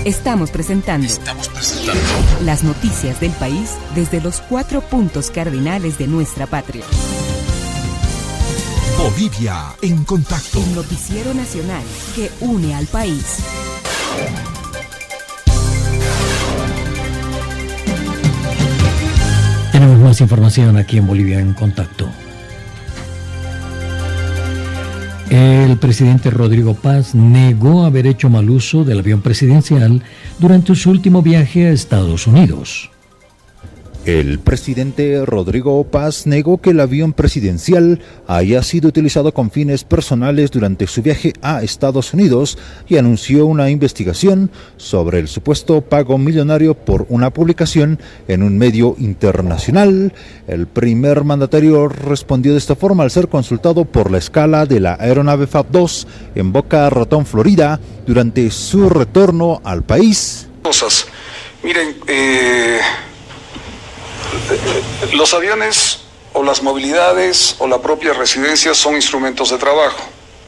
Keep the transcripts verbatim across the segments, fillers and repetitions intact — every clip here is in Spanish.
Estamos presentando, Estamos presentando las noticias del país desde los cuatro puntos cardinales de nuestra patria. Bolivia en contacto. El noticiero nacional que une al país. Tenemos más información aquí en Bolivia en contacto. El presidente Rodrigo Paz negó haber hecho mal uso del avión presidencial durante su último viaje a Estados Unidos. El presidente Rodrigo Paz negó que el avión presidencial haya sido utilizado con fines personales durante su viaje a Estados Unidos y anunció una investigación sobre el supuesto pago millonario por una publicación en un medio internacional. El primer mandatario respondió de esta forma al ser consultado por la escala de la aeronave F A B dos en Boca Ratón, Florida, durante su retorno al país. Cosas. Miren, eh... los aviones o las movilidades o la propia residencia son instrumentos de trabajo.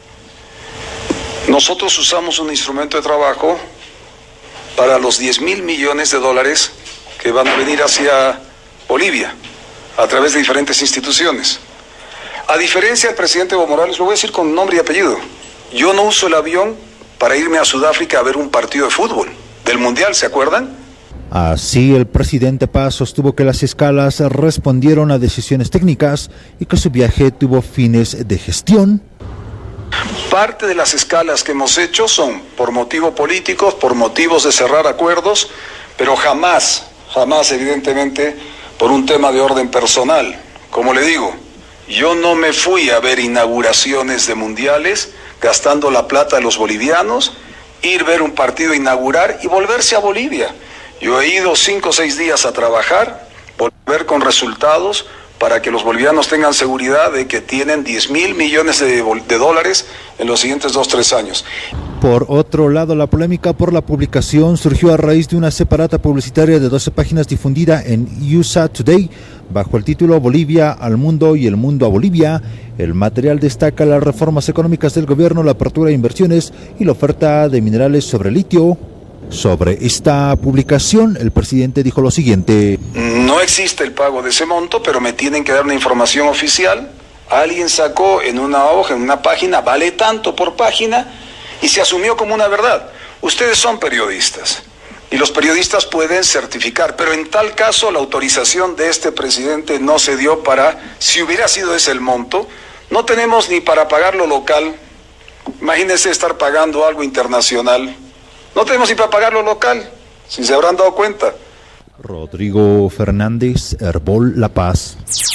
Nosotros usamos un instrumento de trabajo para los diez mil millones de dólares que van a venir hacia Bolivia a través de diferentes instituciones. A diferencia del presidente Evo Morales, lo voy a decir con nombre y apellido, yo no uso el avión para irme a Sudáfrica a ver un partido de fútbol del Mundial, ¿se acuerdan? Así, el presidente Paz sostuvo que las escalas respondieron a decisiones técnicas y que su viaje tuvo fines de gestión. Parte de las escalas que hemos hecho son por motivos políticos, por motivos de cerrar acuerdos, pero jamás, jamás evidentemente por un tema de orden personal. Como le digo, yo no me fui a ver inauguraciones de mundiales gastando la plata de los bolivianos, ir a ver un partido inaugurar y volverse a Bolivia. Yo he ido cinco o seis días a trabajar, volver con resultados para que los bolivianos tengan seguridad de que tienen diez mil millones de, de dólares en los siguientes dos, tres años. Por otro lado, la polémica por la publicación surgió a raíz de una separata publicitaria de doce páginas difundida en U S A Today bajo el título Bolivia al mundo y el mundo a Bolivia. El material destaca las reformas económicas del gobierno, la apertura de inversiones y la oferta de minerales sobre litio. Sobre esta publicación, el presidente dijo lo siguiente: no existe el pago de ese monto, pero me tienen que dar una información oficial. Alguien sacó en una hoja, en una página, vale tanto por página, y se asumió como una verdad. Ustedes son periodistas, y los periodistas pueden certificar, pero en tal caso la autorización de este presidente no se dio para, si hubiera sido ese el monto, no tenemos ni para pagar lo local. Imagínense estar pagando algo internacional. No tenemos ni para pagar lo local, si se habrán dado cuenta. Rodrigo Fernández, Herbol La Paz.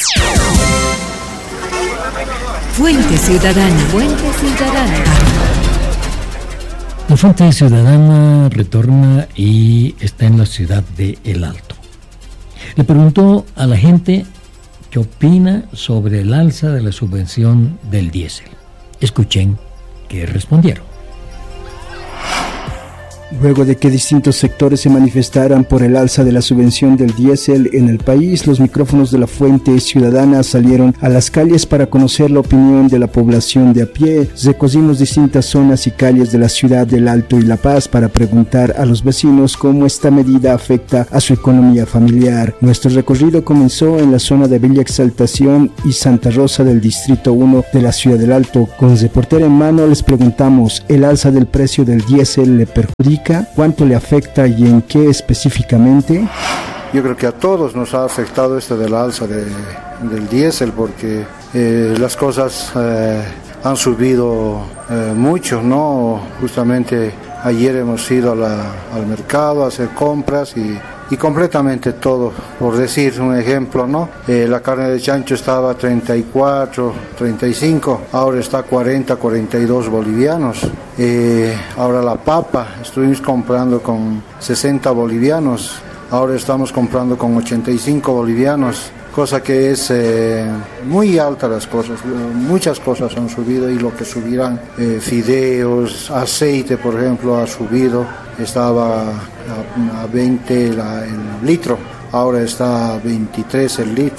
Fuente Ciudadana. Fuente Ciudadana. La Fuente Ciudadana retorna y está en la ciudad de El Alto. Le preguntó a la gente qué opina sobre el alza de la subvención del diésel. Escuchen qué respondieron. Luego de que distintos sectores se manifestaran por el alza de la subvención del diésel en el país, los micrófonos de la Fuente Ciudadana salieron a las calles para conocer la opinión de la población de a pie. Recorrimos distintas zonas y calles de la ciudad del Alto y La Paz para preguntar a los vecinos cómo esta medida afecta a su economía familiar. Nuestro recorrido comenzó en la zona de Villa Exaltación y Santa Rosa del Distrito uno de la ciudad del Alto. Con reportera en mano les preguntamos, ¿el alza del precio del diésel le perjudica? ¿Cuánto le afecta y en qué específicamente? Yo creo que a todos nos ha afectado esto del alza de, del diésel porque eh, las cosas eh, han subido eh, mucho, ¿no? Justamente ayer hemos ido a la, al mercado a hacer compras y, y completamente todo, por decir un ejemplo, ¿no? Eh, la carne de chancho estaba a treinta y cuatro, treinta y cinco, ahora está a cuarenta, cuarenta y dos bolivianos. Eh, ahora la papa, estuvimos comprando con sesenta bolivianos, ahora estamos comprando con ochenta y cinco bolivianos, cosa que es eh, muy alta las cosas, muchas cosas han subido y lo que subirán, eh, fideos, aceite por ejemplo ha subido, estaba a, a veinte la, el litro, ahora está a veintitrés el litro.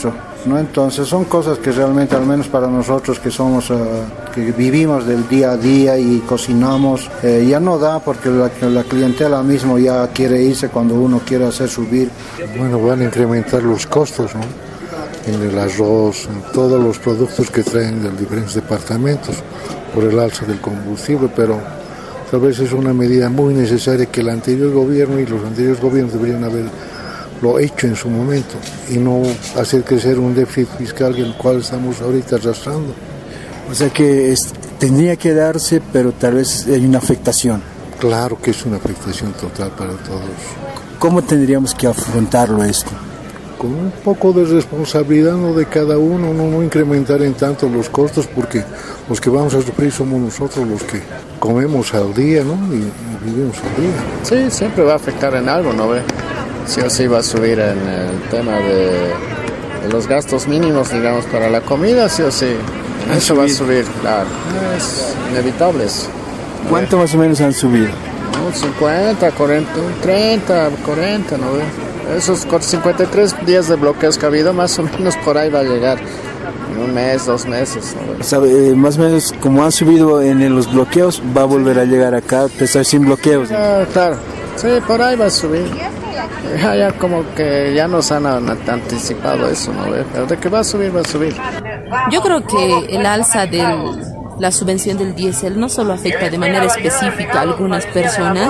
¿no? Entonces son cosas que realmente, al menos para nosotros que somos, uh, que vivimos del día a día y cocinamos, eh, ya no da, porque la, la clientela mismo ya quiere irse cuando uno quiere hacer subir. Bueno, van a incrementar los costos, ¿no? En el arroz, en todos los productos que traen de diferentes departamentos por el alza del combustible, pero tal vez es una medida muy necesaria que el anterior gobierno y los anteriores gobiernos deberían haberlo hecho en su momento y no hacer crecer un déficit fiscal el cual estamos ahorita arrastrando. O sea que es, tendría que darse, pero tal vez hay una afectación. Claro que es una afectación total para todos. ¿Cómo tendríamos que afrontarlo esto? Con un poco de responsabilidad, ¿no?, de cada uno, no, no incrementar en tanto los costos, porque los que vamos a sufrir somos nosotros los que comemos al día, ¿no?, y, y vivimos al día. Sí, siempre va a afectar en algo, ¿no ve? Sí o sí va a subir en el tema de, de los gastos mínimos, digamos, para la comida, sí o sí. Eso va a subir, claro. Es inevitable eso. ¿Cuánto más o menos han subido? No, cincuenta, cuarenta, treinta, cuarenta, ¿no ve? Esos cincuenta y tres días de bloqueos que ha habido, más o menos por ahí va a llegar. En un mes, dos meses. ¿no? O sea, eh, más o menos como han subido en los bloqueos, va a volver a llegar acá, a pesar sin bloqueos. ¿no? Ah, claro, sí, por ahí va a subir. Ya, ya como que ya nos han anticipado eso, ¿no? Pero de que va a subir, va a subir. Yo creo que el alza del... la subvención del diésel no solo afecta de manera específica a algunas personas,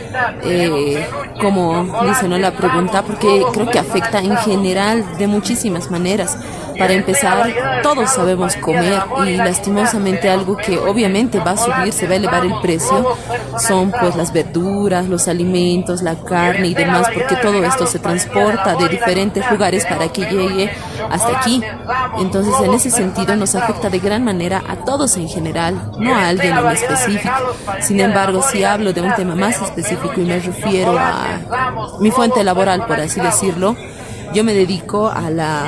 eh, como dice, ¿no?, la pregunta, porque creo que afecta en general de muchísimas maneras. Para empezar, todos sabemos comer y lastimosamente algo que obviamente va a subir, se va a elevar el precio, son pues las verduras, los alimentos, la carne y demás, porque todo esto se transporta de diferentes lugares para que llegue hasta aquí. Entonces, en ese sentido nos afecta de gran manera a todos en general, no a alguien en específico. Sin embargo, si hablo de un tema más específico y me refiero a mi fuente laboral, por así decirlo, yo me dedico a la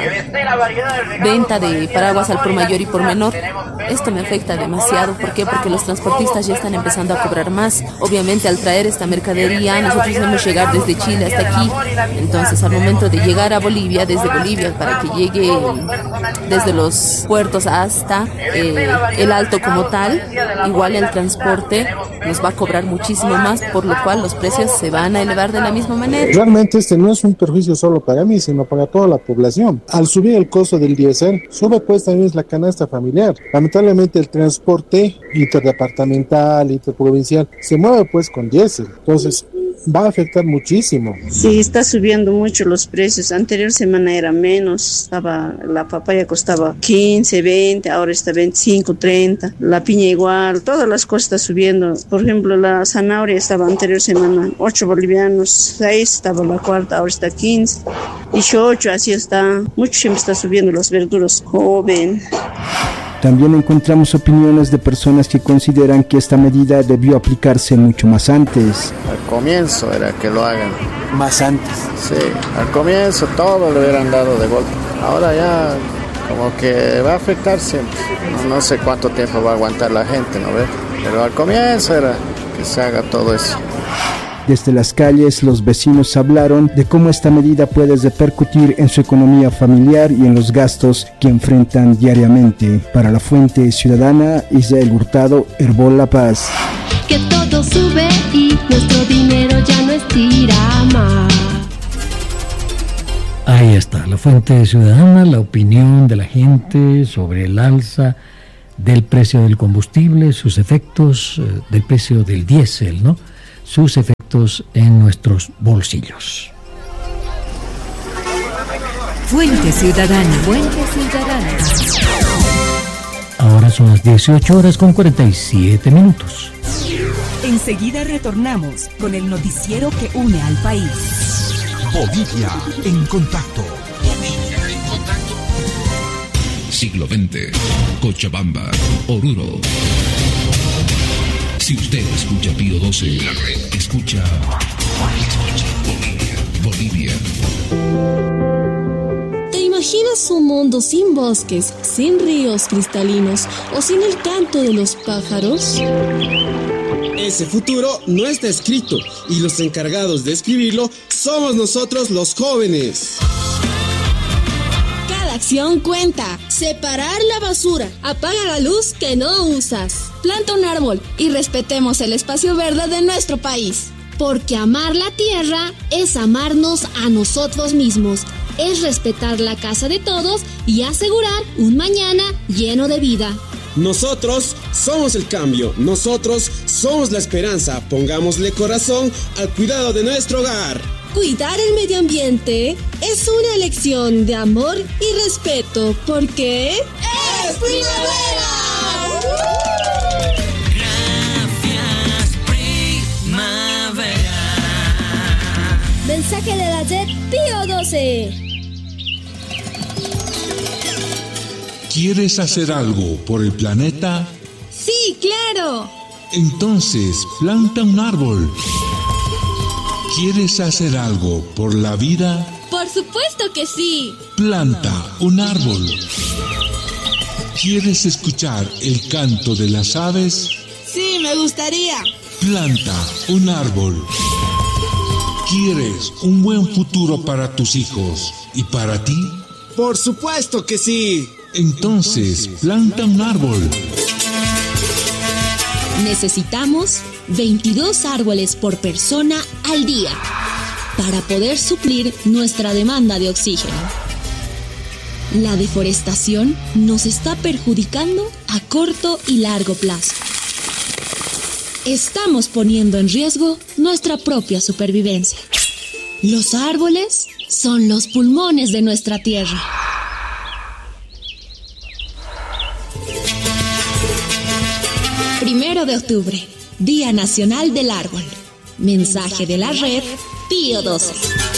venta de paraguas al por mayor y por menor. Esto me afecta demasiado. ¿Por qué? Porque los transportistas ya están empezando a cobrar más. Obviamente, al traer esta mercadería, nosotros debemos llegar desde Chile hasta aquí. Entonces, al momento de llegar a Bolivia, desde Bolivia, para que llegue desde los puertos hasta eh, el Alto como tal, igual el transporte nos va a cobrar muchísimo más, por lo cual los precios se van a elevar de la misma manera. Realmente este no es un perjuicio solo para mí, sino para toda la población. Al subir el costo del diésel, sube pues también la canasta familiar. Lamentablemente el transporte interdepartamental, interprovincial, se mueve pues con diésel. Entonces, va a afectar muchísimo. Sí, está subiendo mucho los precios. Anterior semana era menos, estaba, la papaya costaba quince, veinte, ahora está veinticinco, treinta. La piña igual, todas las cosas están subiendo. Por ejemplo, la zanahoria estaba anterior semana ocho bolivianos, seis, estaba la cuarta, ahora está quince, dieciocho, así está. Mucho siempre está subiendo las verduras joven. También encontramos opiniones de personas que consideran que esta medida debió aplicarse mucho más antes. Al comienzo era que lo hagan. Más antes. Sí, al comienzo todo le hubieran dado de golpe. Ahora ya como que va a afectar siempre. No, no sé cuánto tiempo va a aguantar la gente, ¿no ves? Pero al comienzo era que se haga todo eso. Desde las calles, los vecinos hablaron de cómo esta medida puede repercutir en su economía familiar y en los gastos que enfrentan diariamente. Para la Fuente Ciudadana, Israel Hurtado, Herbol La Paz. Que todo sube y nuestro dinero ya no estira más. Ahí está, la Fuente Ciudadana, la opinión de la gente sobre el alza del precio del combustible, sus efectos, eh, del precio del diésel, ¿no? Sus efectos en nuestros bolsillos. Fuente Ciudadana. Fuente Ciudadana. Ahora son las dieciocho horas con cuarenta y siete minutos. Enseguida retornamos con el noticiero que une al país. Bolivia en contacto. Bolivia en contacto. Siglo veinte. Cochabamba. Oruro. Si usted escucha Pío doce, la red escucha, escucha Bolivia, Bolivia. ¿Te imaginas un mundo sin bosques, sin ríos cristalinos o sin el canto de los pájaros? Ese futuro no está escrito y los encargados de escribirlo somos nosotros los jóvenes. Cada acción cuenta. Separar la basura. Apaga la luz que no usas. Planta un árbol y respetemos el espacio verde de nuestro país. Porque amar la tierra es amarnos a nosotros mismos. Es respetar la casa de todos y asegurar un mañana lleno de vida. Nosotros somos el cambio, nosotros somos la esperanza. Pongámosle corazón al cuidado de nuestro hogar. Cuidar el medio ambiente es una elección de amor y respeto, porque ¡es primavera! Gracias, primavera. Mensaje de la red Pío doce. ¿Quieres hacer algo por el planeta? Sí, claro. Entonces, planta un árbol. ¿Quieres hacer algo por la vida? Por supuesto que sí. Planta un árbol. ¿Quieres escuchar el canto de las aves? Sí, me gustaría. Planta un árbol. ¿Quieres un buen futuro para tus hijos y para ti? Por supuesto que sí. Entonces, planta un árbol. Necesitamos veintidós árboles por persona al día para poder suplir nuestra demanda de oxígeno. La deforestación nos está perjudicando a corto y largo plazo. Estamos poniendo en riesgo nuestra propia supervivencia. Los árboles son los pulmones de nuestra tierra. Primero de octubre, Día Nacional del Árbol. Mensaje de la red Pío doce.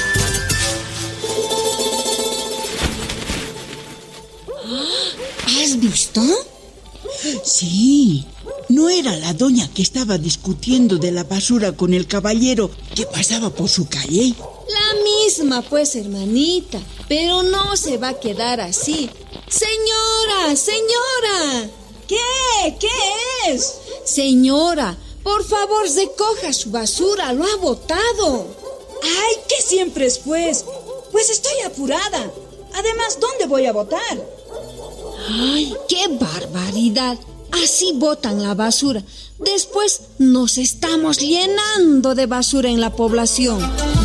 ¿Has visto? Sí, no era la doña que estaba discutiendo de la basura con el caballero que pasaba por su calle. La misma, pues, hermanita, pero no se va a quedar así. Señora, señora. ¿Qué? ¿Qué es? Señora, por favor, recoja su basura, lo ha botado. Ay, ¿qué siempre es, pues? Pues estoy apurada. Además, ¿dónde voy a botar? Ay, qué barbaridad. Así botan la basura. Después nos estamos llenando de basura en la población.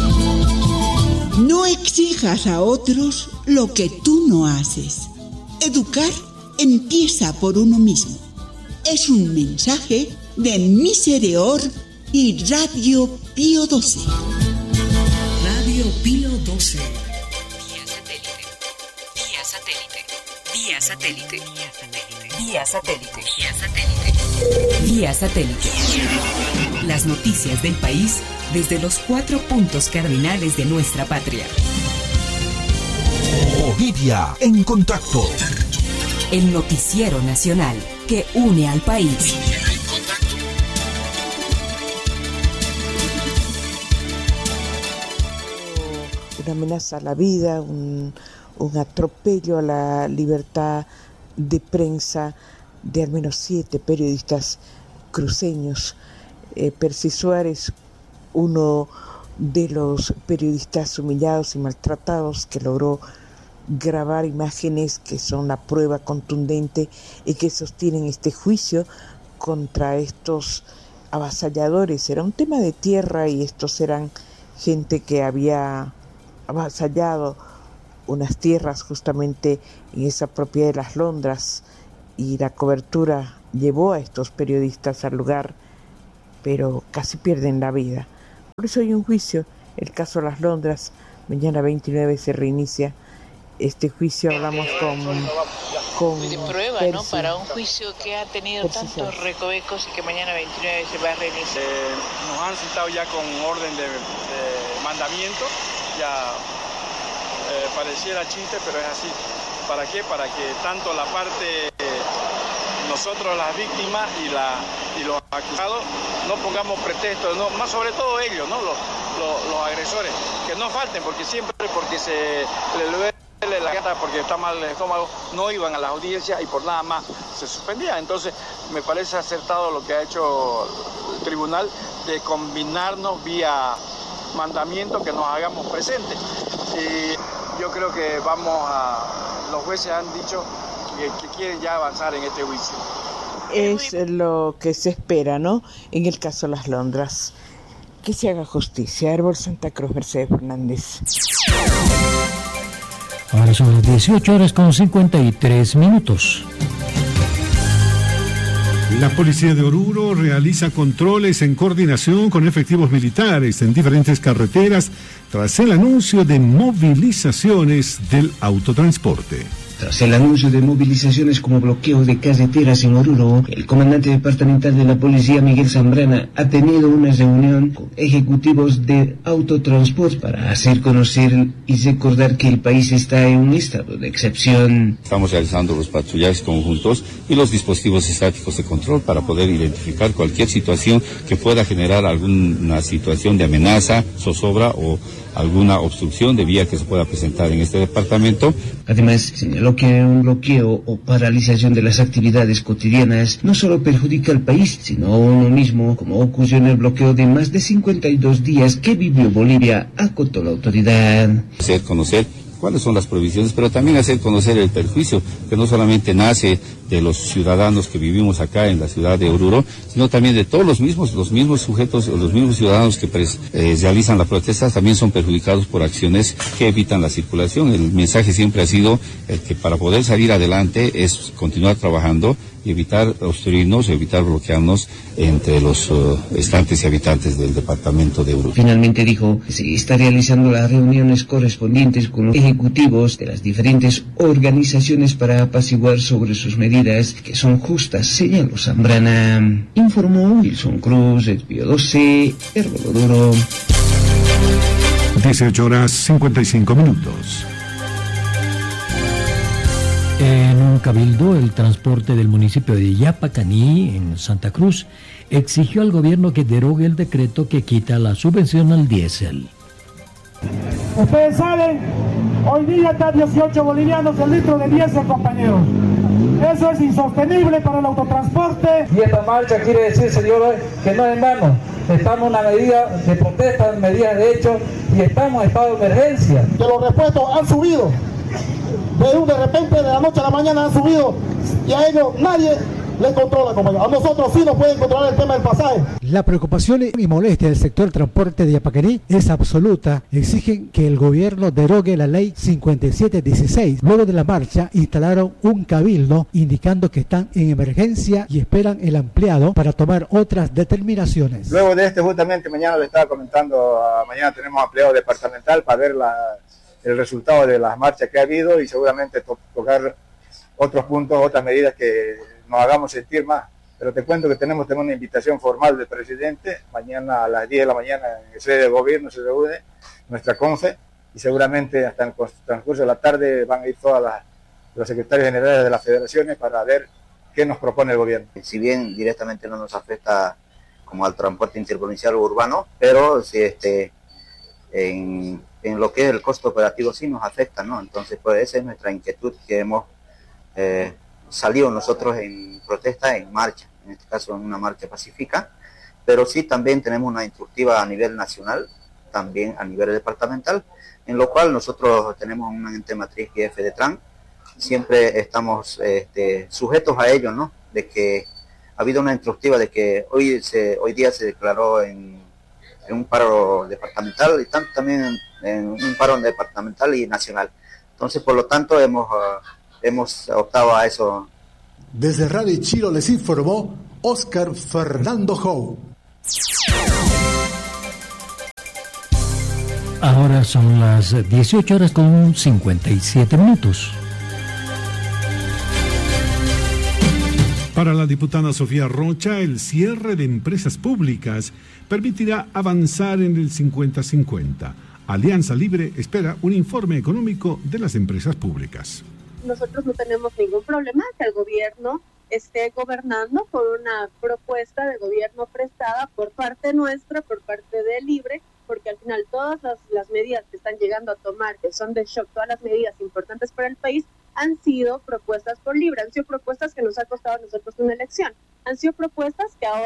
No exijas a otros lo que tú no haces. Educar empieza por uno mismo. Es un mensaje de Misereor y Radio Pío doce. Radio Pío doce. Vía satélite. Vía satélite. Vía satélite. Vía satélite. Vía satélite. Las noticias del país desde los cuatro puntos cardinales de nuestra patria. Bolivia en contacto. El noticiero nacional que une al país. Una amenaza a la vida, un, un atropello a la libertad de prensa de al menos siete periodistas cruceños. Eh, Percy Suárez, uno de los periodistas humillados y maltratados que logró grabar imágenes que son la prueba contundente y que sostienen este juicio contra estos avasalladores. Era un tema de tierra y estos eran gente que había avasallado unas tierras justamente en esa propiedad de Las Londras, y la cobertura llevó a estos periodistas al lugar, pero casi pierden la vida. Por eso hay un juicio, el caso Las Londras. Mañana veintinueve se reinicia este juicio. Hablamos con, con de prueba, Percy, ¿no? Para un juicio que ha tenido Percy, tantos recovecos y que mañana veintinueve se va a reiniciar. Eh, nos han citado ya con orden de, de mandamiento. Ya eh, pareciera chiste, pero es así. ¿Para qué? Para que tanto la parte, eh, nosotros las víctimas y, la, y los acusados, no pongamos pretextos, no, más sobre todo ellos, ¿no? Los, los, los agresores, que no falten, porque siempre, porque se les duele la gata, porque está mal el estómago, no iban a las audiencias y por nada más se suspendían. Entonces, me parece acertado lo que ha hecho el tribunal de combinarnos vía mandamiento, que nos hagamos presentes. Y yo creo que vamos a, los jueces han dicho que, que quieren ya avanzar en este juicio. Es lo que se espera, ¿no? En el caso de Las Londras. Que se haga justicia. Árbol Santa Cruz, Mercedes Fernández. Ahora son las dieciocho horas con cincuenta y tres minutos. La policía de Oruro realiza controles en coordinación con efectivos militares en diferentes carreteras tras el anuncio de movilizaciones del autotransporte. Tras el anuncio de movilizaciones como bloqueo de carreteras en Oruro, el comandante departamental de la policía, Miguel Zambrana, ha tenido una reunión con ejecutivos de autotransporte para hacer conocer y recordar que el país está en un estado de excepción. Estamos realizando los patrullajes conjuntos y los dispositivos estáticos de control para poder identificar cualquier situación que pueda generar alguna situación de amenaza, zozobra o alguna obstrucción de vía que se pueda presentar en este departamento. Además, señaló que un bloqueo o paralización de las actividades cotidianas no solo perjudica al país, sino a uno mismo, como ocurrió en el bloqueo de más de cincuenta y dos días que vivió Bolivia, acotó la autoridad. Hacer conocer cuáles son las provisiones, pero también hacer conocer el perjuicio, que no solamente nace de los ciudadanos que vivimos acá en la ciudad de Oruro, sino también de todos los mismos, los mismos sujetos, los mismos ciudadanos que pres, eh, realizan la protesta, también son perjudicados por acciones que evitan la circulación. El mensaje siempre ha sido el que para poder salir adelante es continuar trabajando y evitar obstruirnos, evitar bloquearnos entre los uh, estantes y habitantes del departamento de Oruro. Finalmente dijo que se está realizando las reuniones correspondientes con los ejecutivos de las diferentes organizaciones para apaciguar sobre sus medidas, que son justas, señaló Zambrana. Informó Wilson Cruz, Espío doce, Herbol Oruro. dieciocho horas cincuenta y cinco minutos. En un cabildo, el transporte del municipio de Yapacaní, en Santa Cruz, exigió al gobierno que derogue el decreto que quita la subvención al diésel. Ustedes saben, hoy día está dieciocho bolivianos el litro de diésel, compañeros. Eso es insostenible para el autotransporte. Y esta marcha quiere decir, señores, que no es en vano. Estamos en una medida de protesta, medidas de hecho, y estamos en estado de emergencia. Que los repuestos han subido. De, un, de repente, de la noche a la mañana han subido y a ellos nadie les controla, compañero. A nosotros sí nos pueden controlar el tema del pasaje. La preocupación y molestia del sector transporte de Yapacaní es absoluta. Exigen que el gobierno derogue la ley cincuenta y siete dieciséis. Luego de la marcha instalaron un cabildo indicando que están en emergencia y esperan el ampliado para tomar otras determinaciones. Luego de este, justamente mañana le estaba comentando, uh, mañana tenemos ampliado departamental para ver la el resultado de las marchas que ha habido y seguramente to- tocar otros puntos, otras medidas que nos hagamos sentir más. Pero te cuento que tenemos, tenemos una invitación formal del presidente, mañana a las diez de la mañana en el sede de gobierno se reúne nuestra CONFE y seguramente hasta en el transcurso de la tarde van a ir todas las, los secretarios generales de las federaciones para ver qué nos propone el gobierno. Si bien directamente no nos afecta como al transporte interprovincial o urbano, pero si este en en lo que es el costo operativo sí nos afecta, ¿no? Entonces, pues esa es nuestra inquietud que hemos eh, salido nosotros en protesta, en marcha, en este caso en una marcha pacífica, pero sí también tenemos una instructiva a nivel nacional, también a nivel departamental, en lo cual nosotros tenemos un ente matriz que es FEDETRAN, siempre estamos este, sujetos a ello, ¿no? De que ha habido una instructiva de que hoy, se, hoy día se declaró en, en un paro departamental y tanto también en, en un paro departamental y nacional. Entonces, por lo tanto, hemos, uh, hemos optado a eso. Desde Radio Chilo les informó Oscar Fernando Jou. Ahora son las dieciocho horas con cincuenta y siete minutos. Para la diputada Sofía Rocha, el cierre de empresas públicas permitirá avanzar en el cincuenta cincuenta. Alianza Libre espera un informe económico de las empresas públicas. Nosotros no tenemos ningún problema que el gobierno esté gobernando por una propuesta de gobierno prestada por parte nuestra, por parte de Libre, porque al final todas las, las medidas que están llegando a tomar, que son de shock, todas las medidas importantes para el país, han sido propuestas por Libre, han sido propuestas que nos ha costado a nosotros una elección, han sido propuestas que ahora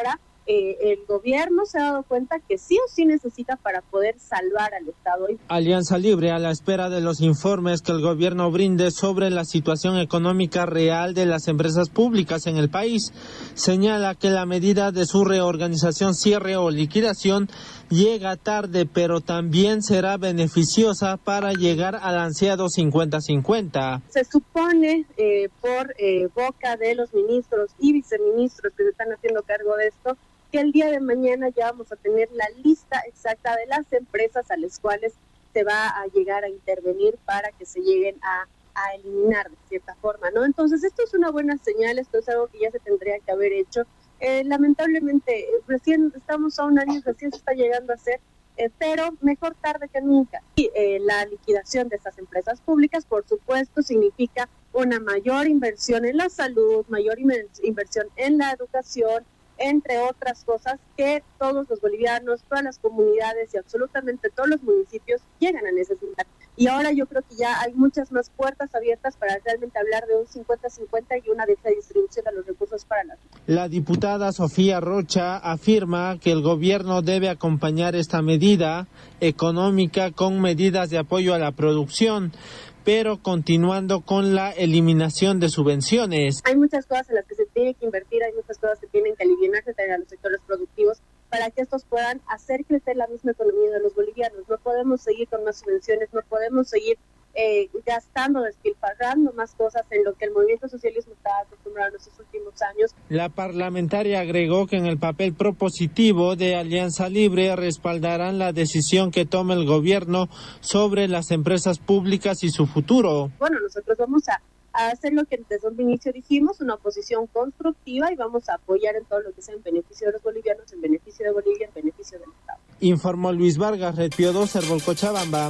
eh, el gobierno se ha dado cuenta que sí o sí necesita para poder salvar al Estado. Alianza Libre, a la espera de los informes que el gobierno brinde sobre la situación económica real de las empresas públicas en el país, señala que la medida de su reorganización, cierre o liquidación llega tarde, pero también será beneficiosa para llegar al ansiado cincuenta cincuenta. Se supone eh, por eh, boca de los ministros y viceministros que se están haciendo cargo de esto, que el día de mañana ya vamos a tener la lista exacta de las empresas a las cuales se va a llegar a intervenir para que se lleguen a, a eliminar de cierta forma, ¿no? Entonces esto es una buena señal, esto es algo que ya se tendría que haber hecho. Eh, lamentablemente, recién estamos a un año, recién se está llegando a hacer, eh, pero mejor tarde que nunca. Y eh, la liquidación de estas empresas públicas, por supuesto, significa una mayor inversión en la salud, mayor inversión en la educación, entre otras cosas que todos los bolivianos, todas las comunidades y absolutamente todos los municipios llegan a necesitar. Y ahora yo creo que ya hay muchas más puertas abiertas para realmente hablar de un cincuenta cincuenta y una derecha distribución de los recursos para la... La diputada Sofía Rocha afirma que el gobierno debe acompañar esta medida económica con medidas de apoyo a la producción, pero continuando con la eliminación de subvenciones. Hay muchas cosas en las que se tiene que invertir, hay muchas cosas que tienen que aliviarse también a los sectores productivos para que estos puedan hacer crecer la misma economía de los bolivianos. No podemos seguir con más subvenciones, no podemos seguir eh, gastando, despilfarrando más cosas en lo que el movimiento socialismo está acostumbrado en estos últimos años. La parlamentaria agregó que en el papel propositivo de Alianza Libre respaldarán la decisión que tome el gobierno sobre las empresas públicas y su futuro. Bueno, nosotros vamos a, a hacer lo que desde un inicio dijimos, una oposición constructiva, y vamos a apoyar en todo lo que sea en beneficio de los bolivianos, en beneficio de Bolivia, en beneficio del Estado. Informó Luis Vargas, Red Pío dos, Herbol Cochabamba.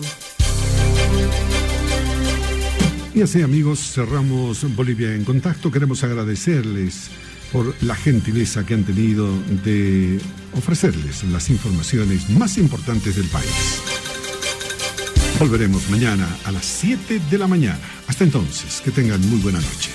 Y así, amigos, cerramos Bolivia en Contacto. Queremos agradecerles por la gentileza que han tenido de ofrecerles las informaciones más importantes del país. Volveremos mañana a las siete de la mañana. Hasta entonces, que tengan muy buena noche.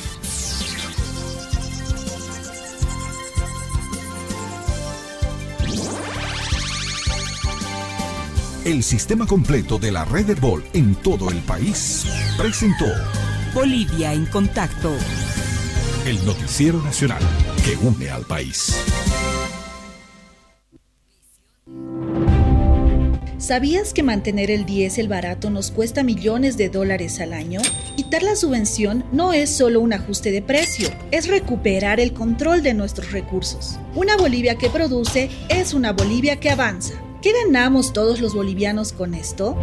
El sistema completo de la red Herbol en todo el país presentó Bolivia en Contacto, el noticiero nacional que une al país. ¿Sabías que mantener el diésel barato nos cuesta millones de dólares al año? Quitar la subvención no es solo un ajuste de precio, es recuperar el control de nuestros recursos. Una Bolivia que produce es una Bolivia que avanza. ¿Qué ganamos todos los bolivianos con esto?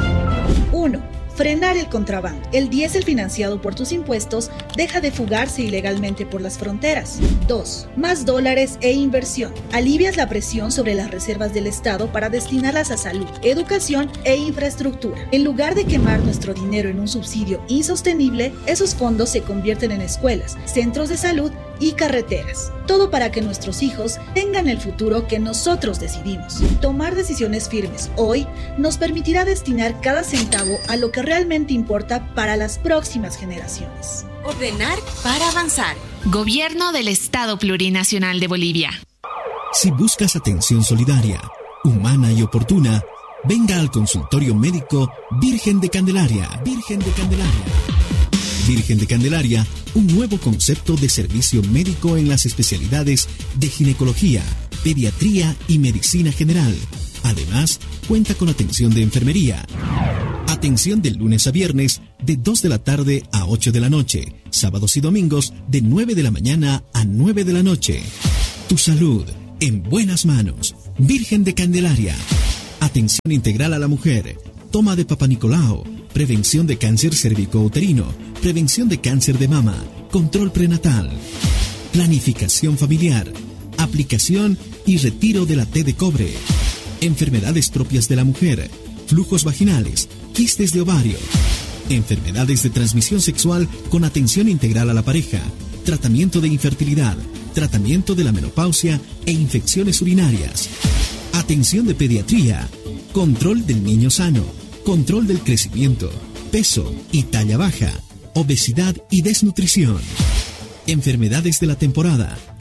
uno. Frenar el contrabando. El diésel financiado por tus impuestos deja de fugarse ilegalmente por las fronteras. dos. Más dólares e inversión. Alivias la presión sobre las reservas del Estado para destinarlas a salud, educación e infraestructura. En lugar de quemar nuestro dinero en un subsidio insostenible, esos fondos se convierten en escuelas, centros de salud y carreteras. Todo para que nuestros hijos tengan el futuro que nosotros decidimos. Tomar decisiones firmes hoy nos permitirá destinar cada centavo a lo que realmente importa para las próximas generaciones. Ordenar para avanzar. Gobierno del Estado Plurinacional de Bolivia. Si buscas atención solidaria, humana y oportuna, venga al consultorio médico Virgen de Candelaria. Virgen de Candelaria. Virgen de Candelaria, un nuevo concepto de servicio médico en las especialidades de ginecología, pediatría y medicina general. Además, cuenta con atención de enfermería. Atención de lunes a viernes de dos de la tarde a ocho de la noche, sábados y domingos de nueve de la mañana a nueve de la noche. Tu salud en buenas manos. Virgen de Candelaria. Atención integral a la mujer. Toma de Papa Nicolau, prevención de cáncer cervicouterino, prevención de cáncer de mama, control prenatal, planificación familiar, aplicación y retiro de la T de cobre, enfermedades propias de la mujer, flujos vaginales, quistes de ovario, enfermedades de transmisión sexual con atención integral a la pareja, tratamiento de infertilidad, tratamiento de la menopausia e infecciones urinarias, atención de pediatría, control del niño sano, control del crecimiento, peso y talla baja, obesidad y desnutrición, enfermedades de la temporada,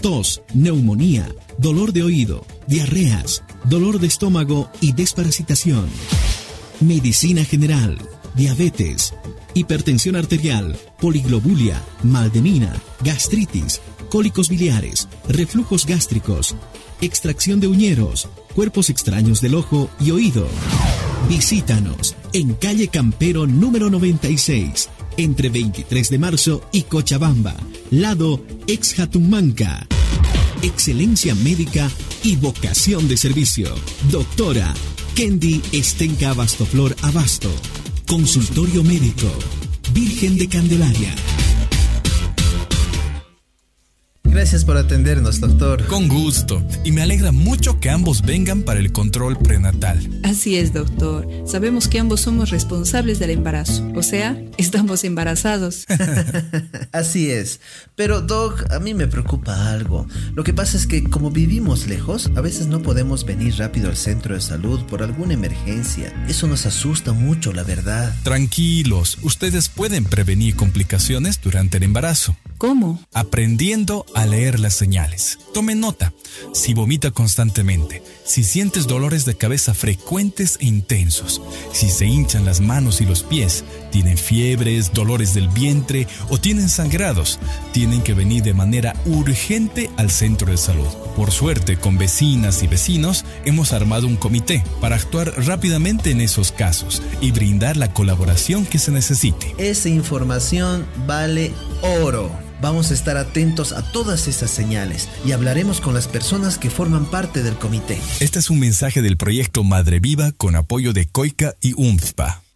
tos, neumonía, dolor de oído, diarreas, dolor de estómago y desparasitación. Medicina general, diabetes, hipertensión arterial, poliglobulia, mal de mina, gastritis, cólicos biliares, reflujos gástricos, extracción de uñeros, cuerpos extraños del ojo y oído. Visítanos en calle Campero número noventa y seis, entre veintitrés de marzo y Cochabamba, lado ex Jatumanca. Excelencia médica y vocación de servicio. Doctora Kendi Estenca Abastoflor Abasto. Consultorio médico Virgen de Candelaria. Gracias por atendernos, doctor. Con gusto. Y me alegra mucho que ambos vengan para el control prenatal. Así es, doctor. Sabemos que ambos somos responsables del embarazo. O sea, estamos embarazados. Así es. Pero, doc, a mí me preocupa algo. Lo que pasa es que como vivimos lejos, a veces no podemos venir rápido al centro de salud por alguna emergencia. Eso nos asusta mucho, la verdad. Tranquilos. Ustedes pueden prevenir complicaciones durante el embarazo. ¿Cómo? Aprendiendo a leer las señales. Tome nota. Si vomita constantemente, si sientes dolores de cabeza frecuentes e intensos, si se hinchan las manos y los pies, tienen fiebres, dolores del vientre o tienen sangrados, tienen que venir de manera urgente al centro de salud. Por suerte, con vecinas y vecinos, hemos armado un comité para actuar rápidamente en esos casos y brindar la colaboración que se necesite. Esa información vale oro. Vamos a estar atentos a todas esas señales y hablaremos con las personas que forman parte del comité. Este es un mensaje del proyecto Madre Viva con apoyo de COICA y U M F P A.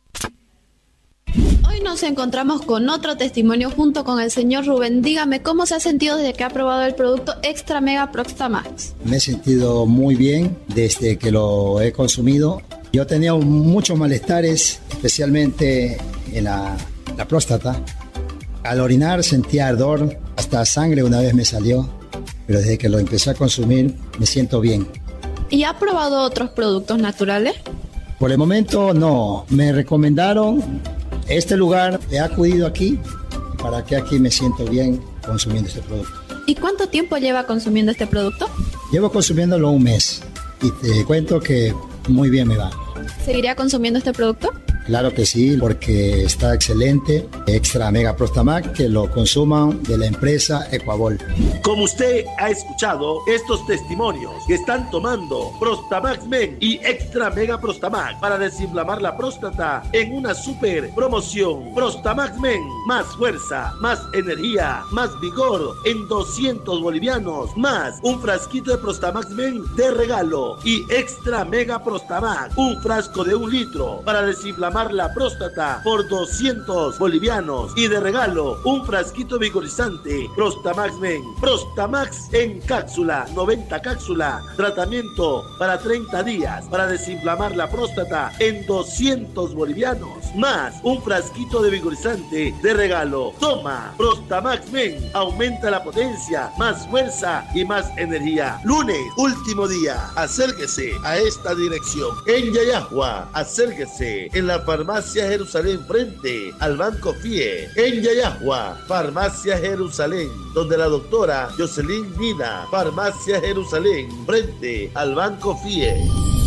Hoy nos encontramos con otro testimonio junto con el señor Rubén. Dígame, ¿cómo se ha sentido desde que ha probado el producto Extra Mega Prostamax? Me he sentido muy bien desde que lo he consumido. Yo tenía muchos malestares, especialmente en la, la próstata. Al orinar sentía ardor, hasta sangre una vez me salió, pero desde que lo empecé a consumir me siento bien. ¿Y ha probado otros productos naturales? Por el momento no, me recomendaron este lugar, he acudido aquí, para que aquí me siento bien consumiendo este producto. ¿Y cuánto tiempo lleva consumiendo este producto? Llevo consumiéndolo un mes y te cuento que muy bien me va. ¿Seguiría consumiendo este producto? Claro que sí, porque está excelente. Extra Mega Prostamax, que lo consuman de la empresa Ecuabol. Como usted ha escuchado, estos testimonios que están tomando Prostamax Men y Extra Mega Prostamax para desinflamar la próstata en una super promoción. Prostamax Men, más fuerza, más energía, más vigor en doscientos bolivianos, más un frasquito de Prostamax Men de regalo y Extra Mega Prostamax, un frasco de un litro para desinflamar la próstata por doscientos bolivianos y de regalo un frasquito vigorizante Prostamax Men. Prostamax en cápsula, noventa cápsulas, tratamiento para treinta días para desinflamar la próstata en doscientos bolivianos, más un frasquito de vigorizante de regalo. Toma Prostamax Men, aumenta la potencia, más fuerza y más energía. Lunes, último día, acérquese a esta dirección en Yayahua, acérquese en la Farmacia Jerusalén frente al Banco FIE. En Yayahua, Farmacia Jerusalén, donde la doctora Jocelyn Mina. Farmacia Jerusalén frente al Banco FIE.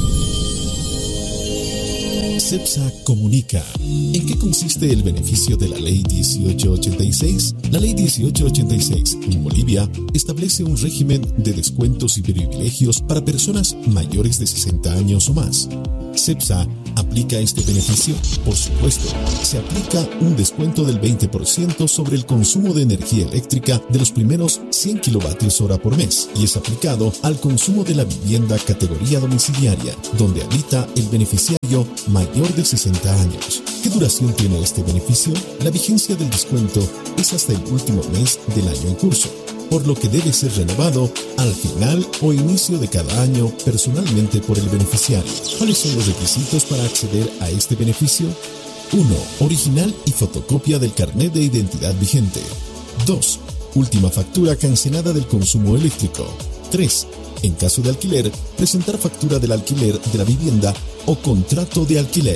CEPSA comunica. ¿En qué consiste el beneficio de la Ley dieciocho ochenta y seis? La Ley dieciocho ochenta y seis en Bolivia establece un régimen de descuentos y privilegios para personas mayores de sesenta años o más. CEPSA aplica este beneficio. Por supuesto, se aplica un descuento del veinte por ciento sobre el consumo de energía eléctrica de los primeros cien kilovatios hora por mes y es aplicado al consumo de la vivienda categoría domiciliaria, donde habita el beneficiario mayor de sesenta años. ¿Qué duración tiene este beneficio? La vigencia del descuento es hasta el último mes del año en curso, por lo que debe ser renovado al final o inicio de cada año personalmente por el beneficiario. ¿Cuáles son los requisitos para acceder a este beneficio? uno. Original y fotocopia del carnet de identidad vigente. dos. Última factura cancelada del consumo eléctrico. tres. En caso de alquiler, presentar factura del alquiler de la vivienda o contrato de alquiler.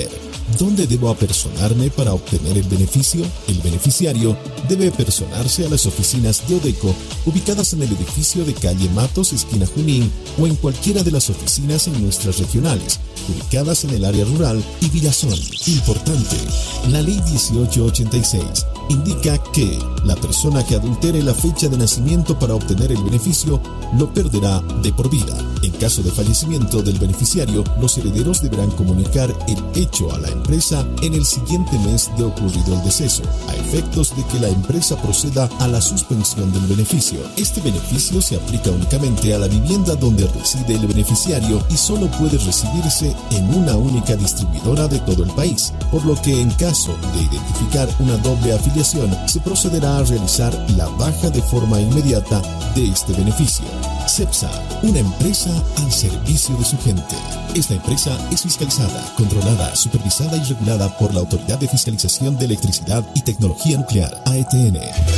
¿Dónde debo apersonarme para obtener el beneficio? El beneficiario debe apersonarse a las oficinas de Odeco, ubicadas en el edificio de calle Matos, esquina Junín, o en cualquiera de las oficinas en nuestras regionales, ubicadas en el área rural y Villazón. Importante, la ley dieciocho ochenta y seis indica que la persona que adultere la fecha de nacimiento para obtener el beneficio lo perderá de por vida. En caso de fallecimiento del beneficiario, los herederos deberán comunicar el hecho a la empresa en el siguiente mes de ocurrido el deceso, a efectos de que la empresa proceda a la suspensión del beneficio. Este beneficio se aplica únicamente a la vivienda donde reside el beneficiario y solo puede recibirse en una única distribuidora de todo el país, por lo que en caso de identificar una doble afiliación, se procederá a realizar la baja de forma inmediata de este beneficio. CEPSA, una empresa al servicio de su gente. Esta empresa es fiscalizada, controlada, supervisada y regulada por la Autoridad de Fiscalización de Electricidad y Tecnología Nuclear, A E T N.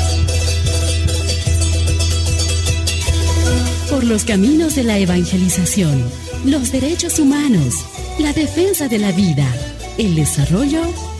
Por los caminos de la evangelización, los derechos humanos, la defensa de la vida, el desarrollo